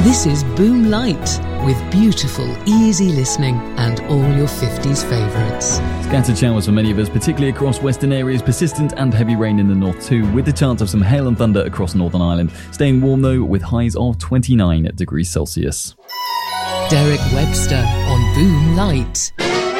This is Boom Light, with beautiful, easy listening and all your 50s favourites. Scattered showers for many of us, particularly across western areas, persistent and heavy rain in the north too, with the chance of some hail and thunder across Northern Ireland. Staying warm though, with highs of 29 degrees Celsius. Derek Webster on Boom Light.